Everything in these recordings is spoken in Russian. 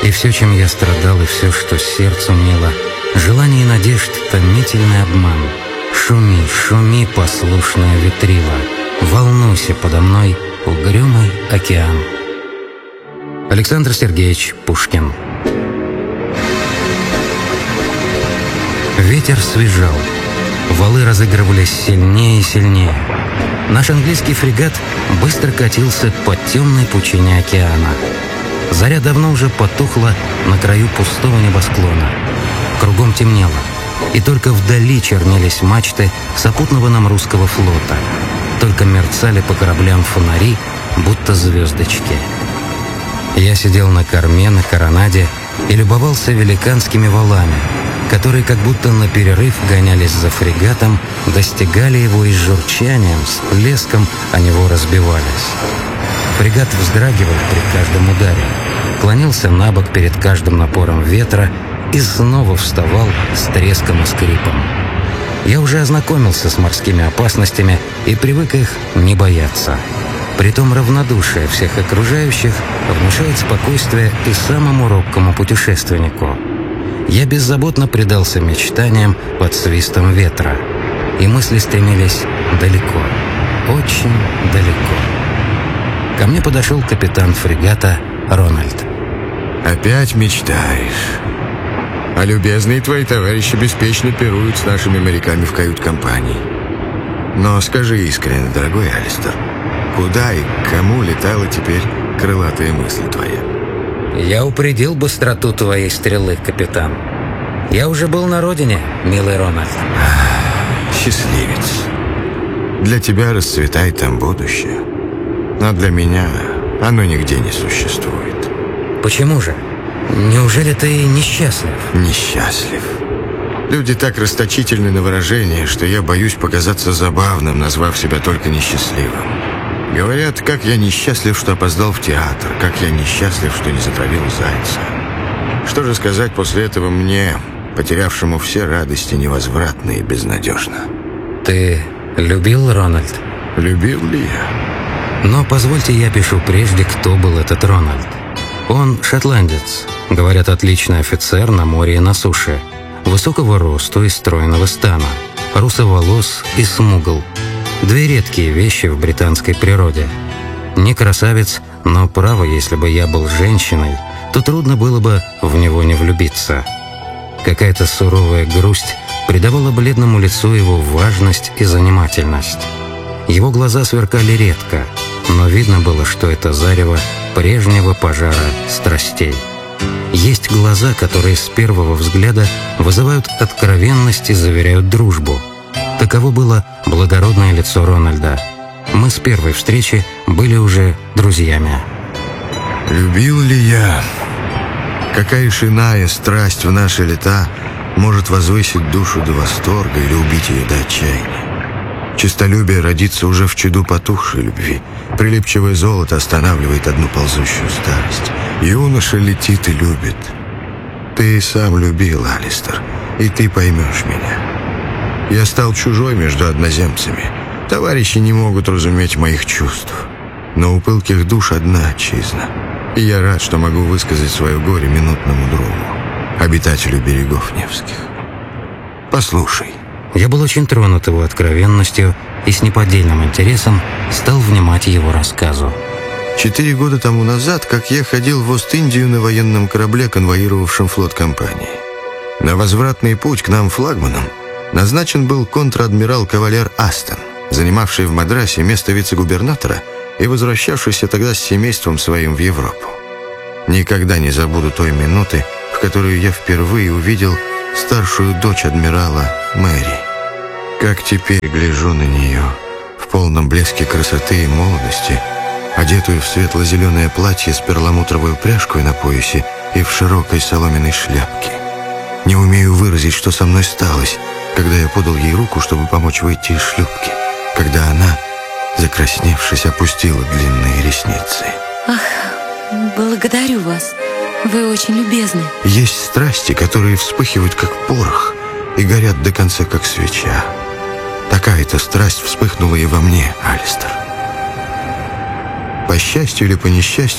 И все, чем я страдал, и все, что сердцу мило, желание и надежд — томительный обман. Шуми, шуми, послушная ветрила, волнуйся подо мной, угрюмый океан. Александр Сергеевич Пушкин. Ветер свежал, валы разыгрывались сильнее и сильнее. Наш английский фрегат быстро катился по темной пучине океана. Заря давно уже потухла на краю пустого небосклона. Кругом темнело, и только вдали чернелись мачты сопутного нам русского флота. Только мерцали по кораблям фонари, будто звездочки. Я сидел на корме, на коронаде и любовался великанскими валами, которые как будто на перерыв гонялись за фрегатом, достигали его и с журчанием, с плеском о него разбивались. Фрегат вздрагивал при каждом ударе, клонился на бок перед каждым напором ветра и снова вставал с треском и скрипом. Я уже ознакомился с морскими опасностями и привык их не бояться. Притом равнодушие всех окружающих внушает спокойствие и самому робкому путешественнику. Я беззаботно предался мечтаниям под свистом ветра, и мысли стремились далеко, очень далеко. Ко мне подошел капитан фрегата Рональд. «Опять мечтаешь? А любезные твои товарищи беспечно пируют с нашими моряками в кают-компании. Но скажи искренне, дорогой Алистер, куда и к кому летала теперь крылатая мысль твоя?» Я упредил быстроту твоей стрелы, капитан. Я уже был на родине, милый Рональд. Счастливец. Для тебя расцветает там будущее. Но для меня оно нигде не существует. Почему же? Неужели ты несчастлив? Несчастлив. Люди так расточительны на выражение, что я боюсь показаться забавным, назвав себя только несчастливым. Говорят, как я несчастлив, что опоздал в театр, как я несчастлив, что не затравил зайца. Что же сказать после этого мне, потерявшему все радости невозвратно и безнадежно? Ты любил, Рональд? Любил ли я? Но позвольте я пишу прежде, кто был этот Рональд. Он шотландец, говорят, отличный офицер на море и на суше, высокого росту и стройного стана, русоволос и смугл. Две редкие вещи в британской природе. Не красавец, но право, если бы я был женщиной, то трудно было бы в него не влюбиться. Какая-то суровая грусть придавала бледному лицу его важность и занимательность. Его глаза сверкали редко, но видно было, что это зарево прежнего пожара страстей. Есть глаза, которые с первого взгляда вызывают откровенность и заверяют дружбу. Таково было благородное лицо Рональда. Мы с первой встречи были уже друзьями. Любил ли я? Какая ж иная страсть в наши лета может возвысить душу до восторга или убить ее до отчаяния? Честолюбие родится уже в чаду потухшей любви. Прилипчивое золото останавливает одну ползущую старость. Юноша летит и любит. Ты сам любил, Алистер, и ты поймешь меня. Я стал чужой между одноземцами. Товарищи не могут разуметь моих чувств. Но у пылких душ одна отчизна. И я рад, что могу высказать свое горе минутному другу, обитателю берегов Невских. Послушай. Я был очень тронут его откровенностью и с неподдельным интересом стал внимать его рассказу. 4 года тому назад, как я ходил в Ост-Индию на военном корабле, конвоировавшем флот компании. На возвратный путь к нам флагманом назначен был контр-адмирал кавалер Астон, занимавший в Мадрасе место вице-губернатора и возвращавшийся тогда с семейством своим в Европу. Никогда не забуду той минуты, в которую я впервые увидел старшую дочь адмирала Мэри. Как теперь гляжу на нее в полном блеске красоты и молодости, одетую в светло-зеленое платье с перламутровой пряжкой на поясе и в широкой соломенной шляпке. Не умею выразить, что со мной сталось, когда я подал ей руку, чтобы помочь выйти из шлюпки, когда она, закрасневшись, опустила длинные ресницы. Ах, благодарю вас. Вы очень любезны. Есть страсти, которые вспыхивают, как порох, и горят до конца, как свеча. Такая-то страсть вспыхнула и во мне, Алистер. По счастью или по несчастью,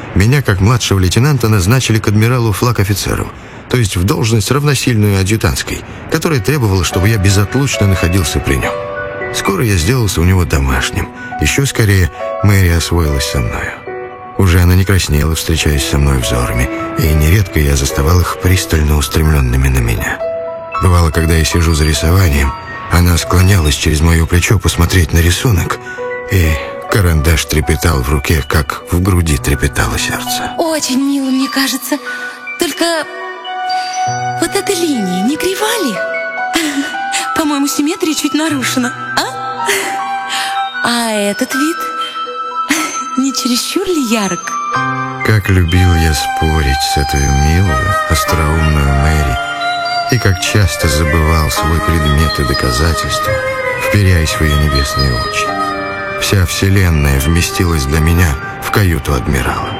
меня, как младшего лейтенанта, назначили к адмиралу флаг-офицеру, то есть в должность равносильную адъютантской, которая требовала, чтобы я безотлучно находился при нем. Скоро я сделался у него домашним. Еще скорее Мэри освоилась со мною. Уже она не краснела, встречаясь со мной взорами, и нередко я заставал их пристально устремленными на меня. Бывало, когда я сижу за рисованием, она склонялась через мое плечо посмотреть на рисунок, и карандаш трепетал в руке, как в груди трепетало сердце. Очень мило, мне кажется. Только вот эта линия не крива ли? По-моему, симметрия чуть нарушена. А этот вид не чересчур ли ярок? Как любил я спорить с этой милую, остроумную Мэри, и как часто забывал свой предмет и доказательства, вперяясь в ее небесные очи. Вся вселенная вместилась для меня в каюту адмирала.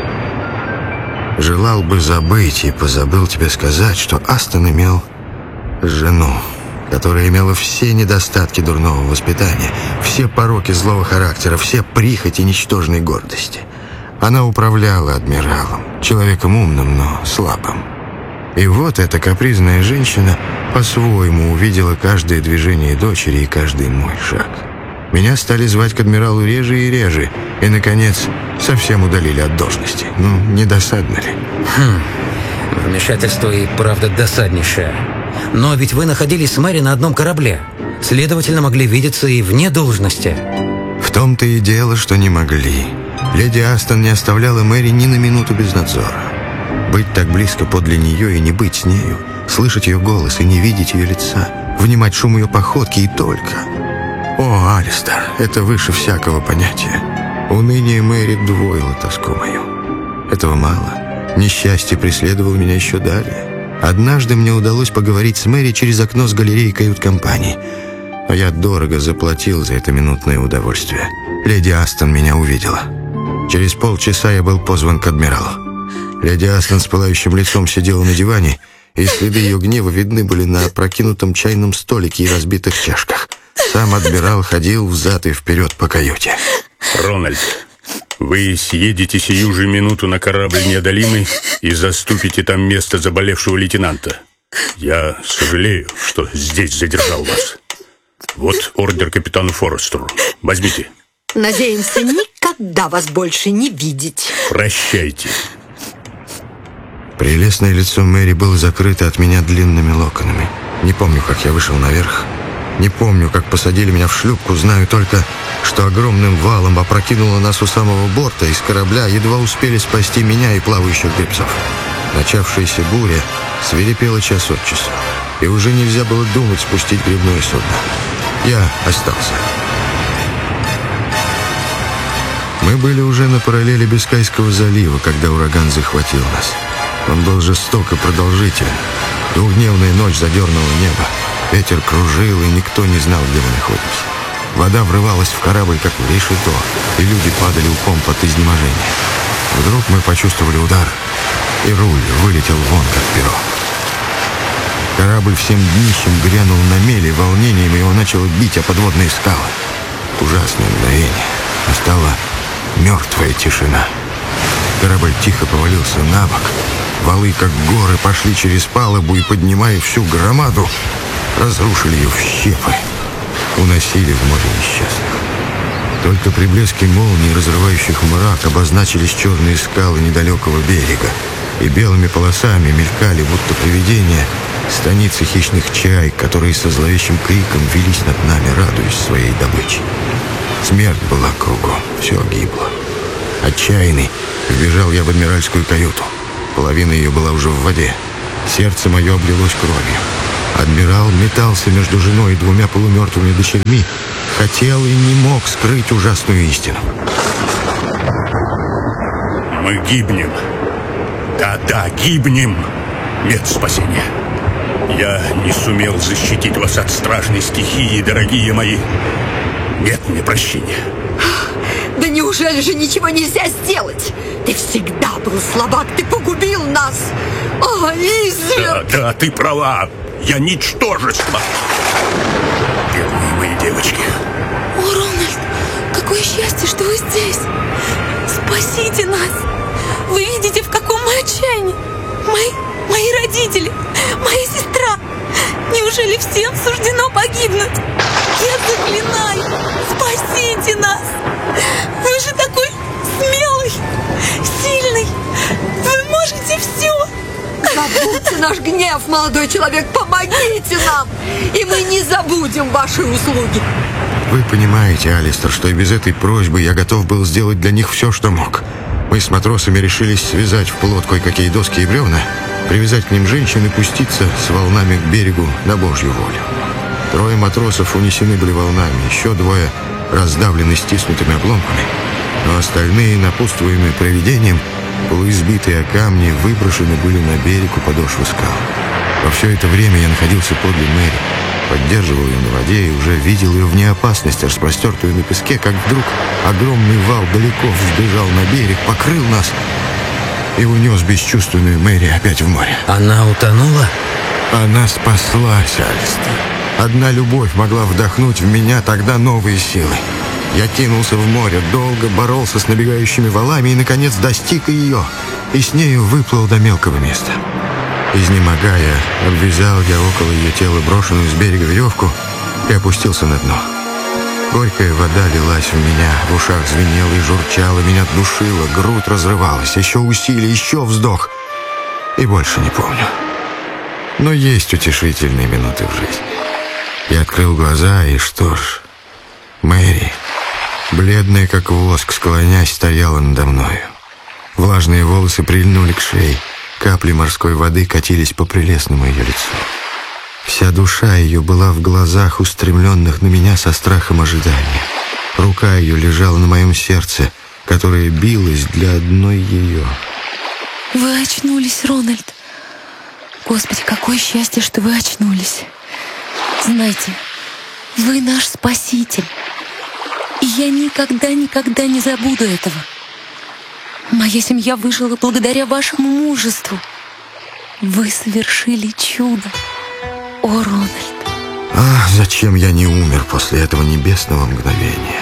Желал бы забыть и позабыл тебе сказать, что Астон имел жену, которая имела все недостатки дурного воспитания, все пороки злого характера, все прихоти ничтожной гордости. Она управляла адмиралом, человеком умным, но слабым. И вот эта капризная женщина по-своему увидела каждое движение дочери и каждый мой шаг. Меня стали звать к адмиралу реже и реже, и, наконец, совсем удалили от должности. Ну, не досадно ли? Вмешательство и правда досаднейшее. Но ведь вы находились с Мэри на одном корабле. Следовательно, могли видеться и вне должности. В том-то и дело, что не могли. Леди Астон не оставляла Мэри ни на минуту без надзора. Быть так близко подле нее и не быть с нею, слышать ее голос и не видеть ее лица, внимать шум ее походки и только. О, Алистер, это выше всякого понятия. Уныние Мэри удвоило тоску мою. Этого мало. Несчастье преследовало меня еще далее. Однажды мне удалось поговорить с Мэри через окно с галереи кают-компании. Но я дорого заплатил за это минутное удовольствие. Леди Астон меня увидела. Через полчаса я был позван к адмиралу. Леди Астон с пылающим лицом сидела на диване, и следы ее гнева видны были на опрокинутом чайном столике и разбитых чашках. Сам адмирал ходил взад и вперед по каюте. Рональд, вы съедете сию же минуту на корабль «Неодолимый» и заступите там место заболевшего лейтенанта. Я сожалею, что здесь задержал вас. Вот ордер капитану Форестеру. Возьмите. Надеемся никогда вас больше не видеть. Прощайте. Прелестное лицо Мэри было закрыто от меня длинными локонами. Не помню, как я вышел наверх. Не помню, как посадили меня в шлюпку. Знаю только, что огромным валом опрокинуло нас у самого борта. Из корабля едва успели спасти меня и плавающих гребцов. Начавшаяся буря свирепела час от часу, и уже нельзя было думать спустить гребное судно. Я остался. Мы были уже на параллели Бискайского залива, когда ураган захватил нас. Он был жесток и продолжителен. Двухдневная ночь задернула небо. Ветер кружил, и никто не знал, где мы находимся. Вода врывалась в корабль, как в решето, и люди падали упом от изнеможения. Вдруг мы почувствовали удар, и руль вылетел вон, как перо. Корабль всем днищем грянул на мели, волнением его начало бить о подводные скалы. Ужасное мгновение. Настала мертвая тишина. Корабль тихо повалился на бок. Валы, как горы, пошли через палубу и, поднимая всю громаду, разрушили ее в щепы, уносили в море несчастных. Только при блеске молний, разрывающих мрак, обозначились черные скалы недалекого берега, и белыми полосами мелькали, будто привидения, станицы хищных чаек, которые со зловещим криком велись над нами, радуясь своей добыче. Смерть была кругом, все гибло. Отчаянный вбежал я в адмиральскую каюту. Половина ее была уже в воде. Сердце мое облилось кровью. Адмирал метался между женой и двумя полумертвыми дочерьми, хотел и не мог скрыть ужасную истину. Мы гибнем. Да, гибнем. Нет спасения. Я не сумел защитить вас от страшной стихии, дорогие мои. Нет мне прощения. Да неужели же ничего нельзя сделать? Ты всегда был слабак, ты погубил нас. О, Изер! Да, ты права. Я ничтожество. Бедные мои девочки. О, Рональд, какое счастье, что вы здесь. Спасите нас. Вы видите, в каком мы отчаянии? Мои родители, моя сестра. Неужели всем суждено погибнуть? Я заклинаю, спасите нас! Вы же такой смелый, сильный. Вы можете все. Забудьте наш гнев, молодой человек, помогите нам, и мы не забудем ваши услуги. Вы понимаете, Алистер, что и без этой просьбы я готов был сделать для них все, что мог. Мы с матросами решились связать в плот кое-какие доски и бревна, привязать к ним женщин и пуститься с волнами к берегу на Божью волю. 3 матросов унесены были волнами, еще 2 раздавлены стиснутыми обломками, но остальные, напутствуемые провидением, полуизбитые о камни, выброшены были на берег у подошвы скал. Во все это время я находился подле Мэри, поддерживал ее на воде и уже видел ее вне опасности, распростертую на песке, как вдруг огромный вал далеко взбежал на берег, покрыл нас и унес бесчувственную Мэри опять в море. Она утонула? Она спаслась, Алистер. Одна любовь могла вдохнуть в меня тогда новые силы. Я кинулся в море, долго боролся с набегающими валами и, наконец, достиг ее, и с нею выплыл до мелкого места. Изнемогая, обвязал я около ее тела брошенную с берега веревку и опустился на дно. Горькая вода лилась в меня, в ушах звенела и журчала, меня душила, грудь разрывалась, еще усилие, еще вздох. И больше не помню. Но есть утешительные минуты в жизни. Я открыл глаза, и что ж, Мэри, бледная как воск, склонясь, стояла надо мною. Влажные волосы прильнули к шее, капли морской воды катились по прелестному ее лицу. Вся душа ее была в глазах, устремленных на меня со страхом ожидания. Рука ее лежала на моем сердце, которое билось для одной ее. Вы очнулись, Рональд. Господи, какое счастье, что вы очнулись. Знаете, вы наш спаситель. И я никогда не забуду этого. Моя семья выжила благодаря вашему мужеству. Вы совершили чудо. О, Рональд. Ах, зачем я не умер после этого небесного мгновения?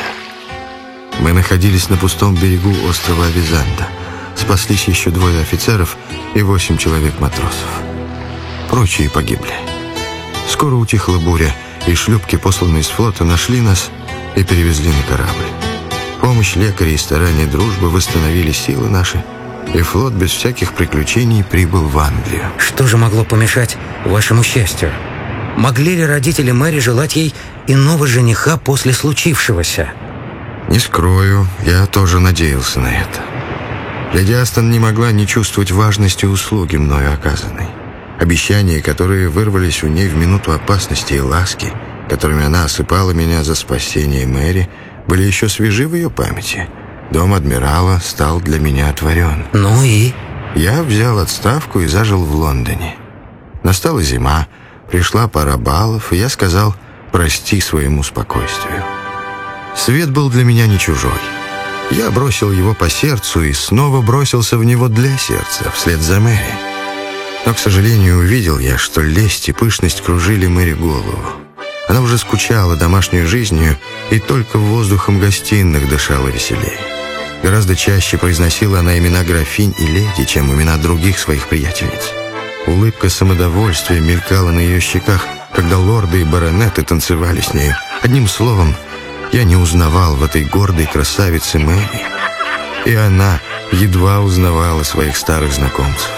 Мы находились на пустом берегу острова Авизанда. Спаслись еще 2 офицеров и 8 человек-матросов. Прочие погибли. Скоро утихла буря, и шлюпки, посланные с флота, нашли нас и перевезли на корабль. Помощь лекарей и старания дружбы восстановили силы наши, и флот без всяких приключений прибыл в Англию. Что же могло помешать вашему счастью? Могли ли родители Мэри желать ей иного жениха после случившегося? Не скрою, я тоже надеялся на это. Леди Астон не могла не чувствовать важности услуги мною оказанной. Обещания, которые вырвались у ней в минуту опасности, и ласки, которыми она осыпала меня за спасение Мэри, были еще свежи в ее памяти. Дом адмирала стал для меня отворен. Ну и? Я взял отставку и зажил в Лондоне. Настала зима, пришла пора балов, и я сказал «прости» своему спокойствию. Свет был для меня не чужой. Я бросил его по сердцу и снова бросился в него для сердца, вслед за Мэри. Но, к сожалению, увидел я, что лесть и пышность кружили Мэри голову. Она уже скучала домашней жизнью и только воздухом гостиных дышала веселее. Гораздо чаще произносила она имена графинь и леди, чем имена других своих приятельниц. Улыбка самодовольствия мелькала на ее щеках, когда лорды и баронеты танцевали с нею. Одним словом, я не узнавал в этой гордой красавице Мэри, и она едва узнавала своих старых знакомцев.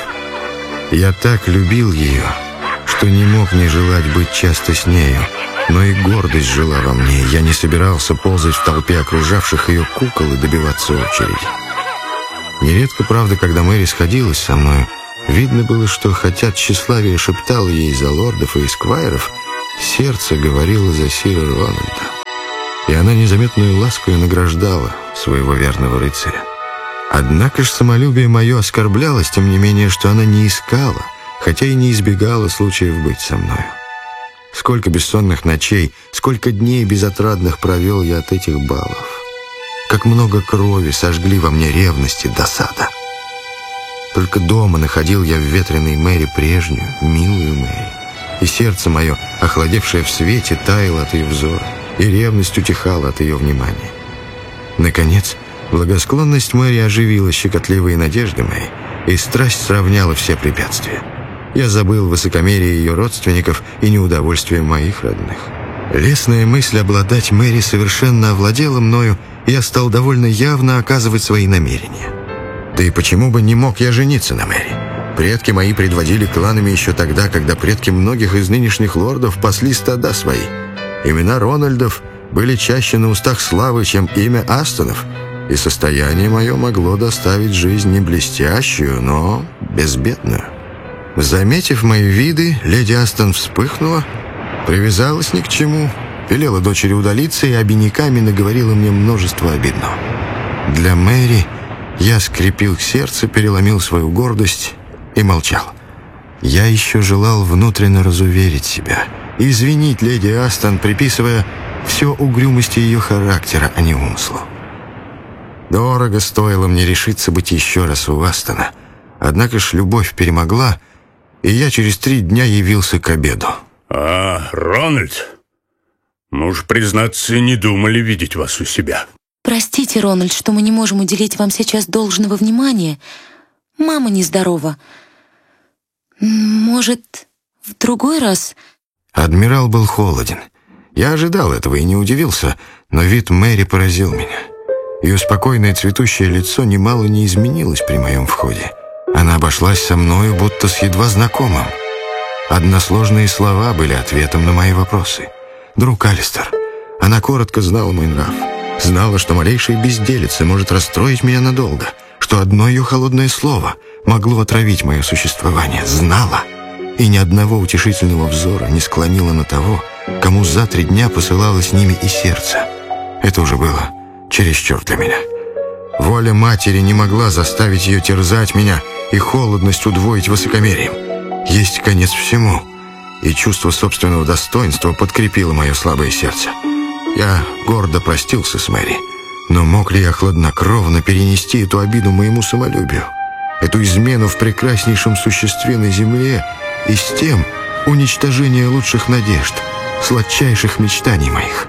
Я так любил ее, что не мог не желать быть часто с нею, но и гордость жила во мне. Я не собирался ползать в толпе окружавших ее кукол и добиваться очереди. Нередко, правда, когда Мэри сходилась со мною, видно было, что хотя тщеславие шептало ей за лордов и эсквайров, сердце говорило за сира Рональда. И она незаметную ласкою награждала своего верного рыцаря. Однако ж самолюбие мое оскорблялось, тем не менее, что она не искала, хотя и не избегала случаев быть со мною. Сколько бессонных ночей, сколько дней безотрадных провел я от этих балов. Как много крови сожгли во мне ревность и досада. Только дома находил я в ветреной Мэри прежнюю, милую Мэри, и сердце мое, охладевшее в свете, таяло от ее взора, и ревность утихала от ее внимания. Наконец, Благосклонность Мэри оживила щекотливые надежды мои, и страсть сравняла все препятствия. Я забыл высокомерие ее родственников и неудовольствие моих родных. Лестная мысль обладать Мэри совершенно овладела мною, и я стал довольно явно оказывать свои намерения. Да и почему бы не мог я жениться на Мэри? Предки мои предводили кланами еще тогда, когда предки многих из нынешних лордов пасли стада свои. Имена Рональдов были чаще на устах славы, чем имя Астонов, и состояние мое могло доставить жизнь не блестящую, но безбедную. Заметив мои виды, леди Астон вспыхнула, привязалась ни к чему, велела дочери удалиться и обиняками наговорила мне множество обидного. Для Мэри я скрепил сердце, переломил свою гордость и молчал. Я еще желал внутренне разуверить себя, извинить леди Астон, приписывая все угрюмости ее характера, а не умыслу. Дорого стоило мне решиться быть еще раз у Астона. Однако ж любовь перемогла, и я через 3 дня явился к обеду. Рональд, мы уж, признаться, не думали видеть вас у себя. Простите, Рональд, что мы не можем уделить вам сейчас должного внимания. Мама нездорова. Может, в другой раз? Адмирал был холоден. Я ожидал этого и не удивился, но вид Мэри поразил меня. Ее спокойное цветущее лицо немало не изменилось при моем входе. Она обошлась со мною, будто с едва знакомым. Односложные слова были ответом на мои вопросы. «Друг Алистер». Она коротко знала мой нрав. Знала, что малейшая безделица может расстроить меня надолго, что одно ее холодное слово могло отравить мое существование. Знала, и ни одного утешительного взора не склонила на того, кому за 3 дня посылала с ними и сердце. Это уже было чересчур для меня. Воля матери не могла заставить ее терзать меня и холодность удвоить высокомерием. Есть конец всему, и чувство собственного достоинства подкрепило мое слабое сердце. Я гордо простился с Мэри, но мог ли я хладнокровно перенести эту обиду моему самолюбию, эту измену в прекраснейшем существе на земле и с тем уничтожение лучших надежд, сладчайших мечтаний моих?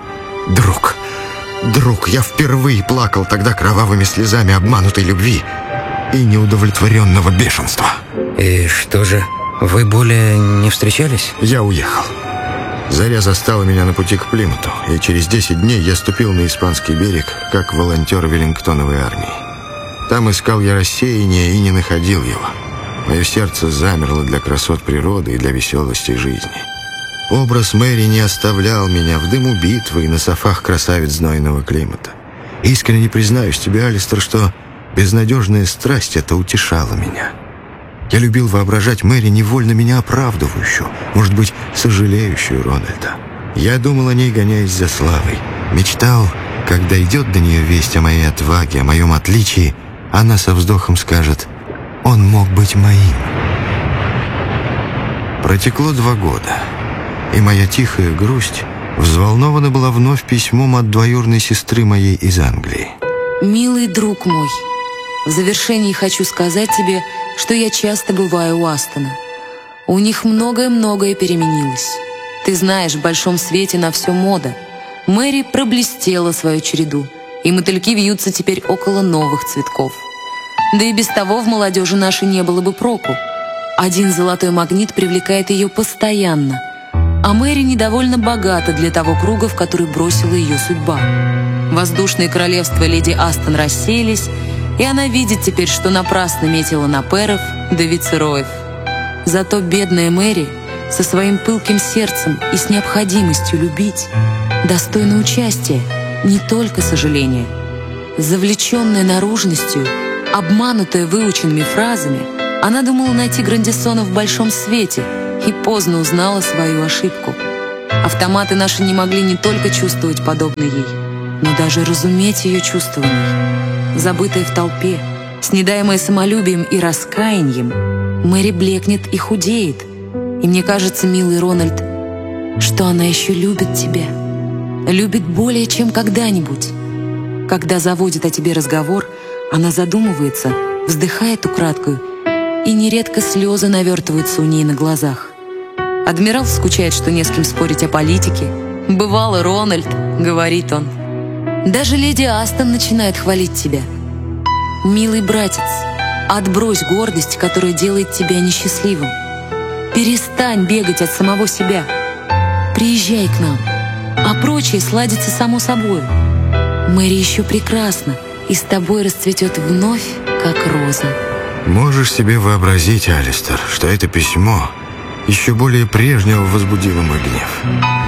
Друг, я впервые плакал тогда кровавыми слезами обманутой любви и неудовлетворенного бешенства. И что же, вы более не встречались? Я уехал. Заря застала меня на пути к Плимуту, и через 10 дней я ступил на испанский берег, как волонтер Веллингтоновой армии. Там искал я рассеяние и не находил его. Мое сердце замерло для красот природы и для веселости жизни. Образ Мэри не оставлял меня в дыму битвы и на софах красавиц знойного климата. Искренне признаюсь тебе, Алистер, что безнадежная страсть эта утешала меня. Я любил воображать Мэри невольно меня оправдывающую, может быть, сожалеющую Рональда. Я думал о ней, гоняясь за славой. Мечтал, когда идет до нее весть о моей отваге, о моем отличии, она со вздохом скажет: «Он мог быть моим». Протекло 2 года, и моя тихая грусть взволнована была вновь письмом от двоюродной сестры моей из Англии. Милый друг мой, в завершении хочу сказать тебе, что я часто бываю у Астона. У них многое-многое переменилось. Ты знаешь, в большом свете на все мода. Мэри проблестела свою череду, и мотыльки вьются теперь около новых цветков. Да и без того в молодежи нашей не было бы проку. Один золотой магнит привлекает ее постоянно, а Мэри недовольно богата для того круга, в который бросила ее судьба. Воздушные королевства леди Астон рассеялись, и она видит теперь, что напрасно метила на пэров да вицероев. Зато бедная Мэри со своим пылким сердцем и с необходимостью любить достойна участия, не только сожаления. Завлеченная наружностью, обманутая выученными фразами, она думала найти Грандисона в большом свете и поздно узнала свою ошибку. Автоматы наши не могли не только чувствовать подобно ей, но даже разуметь ее чувствований. Забытая в толпе, снедаемая самолюбием и раскаянием, Мэри блекнет и худеет. И мне кажется, милый Рональд, что она еще любит тебя. Любит более, чем когда-нибудь. Когда заводит о тебе разговор, она задумывается, вздыхает украдкою, и нередко слезы навертываются у ней на глазах. Адмирал скучает, что не с кем спорить о политике. «Бывало, Рональд», — говорит он. Даже леди Астон начинает хвалить тебя. Милый братец, отбрось гордость, которая делает тебя несчастливым. Перестань бегать от самого себя. Приезжай к нам, а прочее сладится само собой. Мэри еще прекрасна, и с тобой расцветет вновь, как роза. Можешь себе вообразить, Алистер, что это письмо еще более прежнего возбудило мой гнев?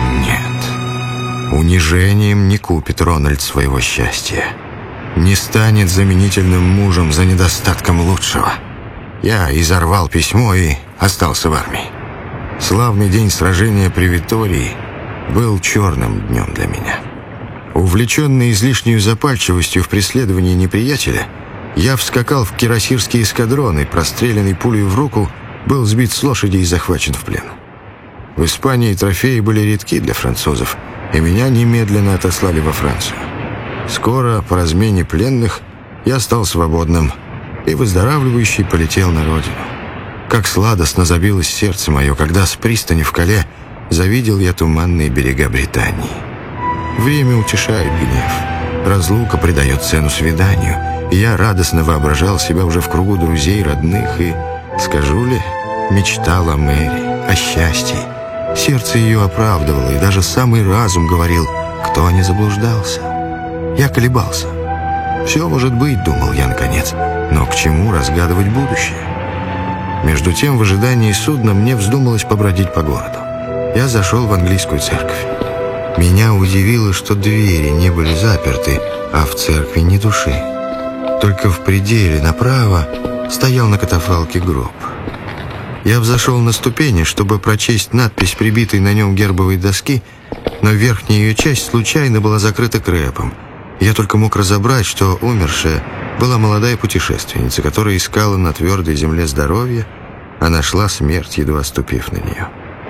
Нет. Унижением не купит Рональд своего счастья. Не станет заменительным мужем за недостатком лучшего. Я изорвал письмо и остался в армии. Славный день сражения при Витории был черным днем для меня. Увлеченный излишней запальчивостью в преследовании неприятеля, я вскакал в кирасирский эскадрон и, простреленный пулей в руку, был сбит с лошади и захвачен в плен. В Испании трофеи были редки для французов, и меня немедленно отослали во Францию. Скоро, по размене пленных, я стал свободным и выздоравливающий полетел на родину. Как сладостно забилось сердце мое, когда с пристани в Кале завидел я туманные берега Британии. Время утешает гнев, разлука придает цену свиданию, и я радостно воображал себя уже в кругу друзей, родных, и, скажу ли, мечтал о Мэри, о счастье. Сердце ее оправдывало, и даже самый разум говорил, кто не заблуждался. Я колебался. Все может быть, думал я наконец, но к чему разгадывать будущее? Между тем, в ожидании судна мне вздумалось побродить по городу. Я зашел в английскую церковь. Меня удивило, что двери не были заперты, а в церкви ни души. Только в пределе направо стоял на катафалке гроб. Я взошел на ступени, чтобы прочесть надпись, прибитой на нем гербовой доски, но верхняя ее часть случайно была закрыта крепом. Я только мог разобрать, что умершая была молодая путешественница, которая искала на твердой земле здоровья, а нашла смерть, едва ступив на нее.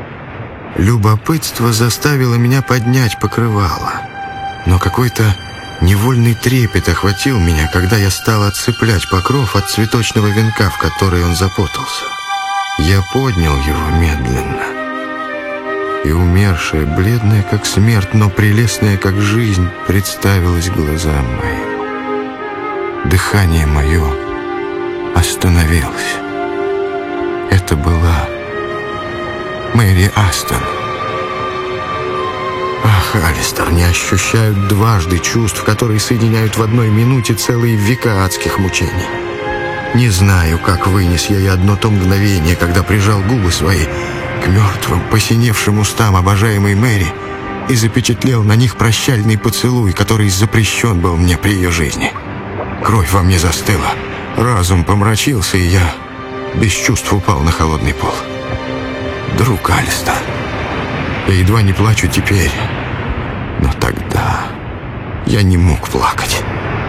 Любопытство заставило меня поднять покрывало, но какой-то невольный трепет охватил меня, когда я стал отцеплять покров от цветочного венка, в который он запутался. Я поднял его медленно, и умершая, бледная как смерть, но прелестная как жизнь, представилась глазам моим. Дыхание мое остановилось. Это была Мэри Астон. Ах, Алистер, не ощущают дважды чувств, которые соединяют в одной минуте целые века адских мучений. Не знаю, как вынес я и одно то мгновение, когда прижал губы свои к мертвым, посиневшим устам обожаемой Мэри и запечатлел на них прощальный поцелуй, который запрещен был мне при ее жизни. Кровь во мне застыла, разум помрачился, и я без чувств упал на холодный пол. Друг Алистер, я едва не плачу теперь, но тогда я не мог плакать.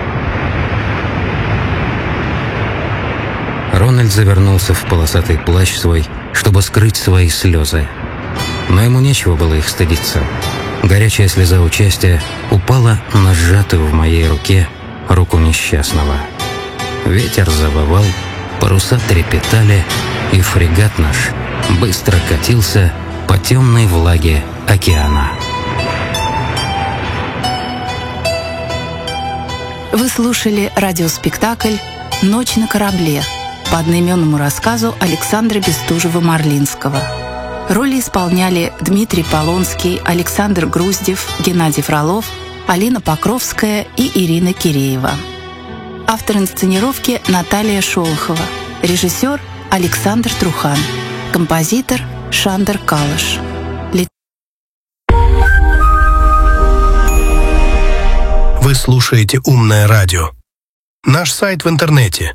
Рональд завернулся в полосатый плащ свой, чтобы скрыть свои слезы. Но ему нечего было их стыдиться. Горячая слеза участия упала на сжатую в моей руке руку несчастного. Ветер завывал, паруса трепетали, и фрегат наш быстро катился по темной влаге океана. Вы слушали радиоспектакль «Ночь на корабле» по одноименному рассказу Александра Бестужева-Марлинского. Роли исполняли Дмитрий Полонский, Александр Груздев, Геннадий Фролов, Алина Покровская и Ирина Киреева. Автор инсценировки Наталья Шолохова. Режиссер Александр Трухан. Композитор Шандер Калыш. Вы слушаете «Умное радио». Наш сайт в интернете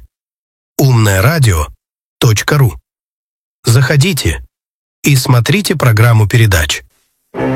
умное-радио.ру. Заходите и смотрите программу передач.